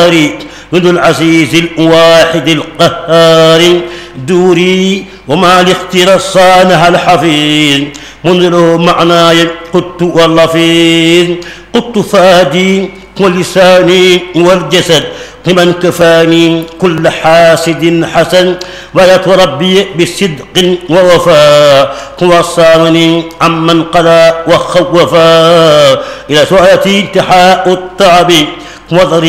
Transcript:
الجبار ذو العزيز الواحد القهار دوري وما لاختر الصانع الحفيظ منذر معناي قدت واللفيظ قدت فادي ولساني والجسد لمن كفاني كل حاسد حسن ويت ربي بصدق ووفاء وصاني عمن قلى وخوفا إلى سعتي انتحاء التعب وضري